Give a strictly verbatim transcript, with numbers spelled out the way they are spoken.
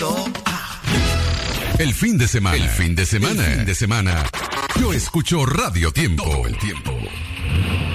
Punto A. El fin de semana. El fin de semana. El fin de semana. Yo escucho Radio Tiempo. Todo el tiempo.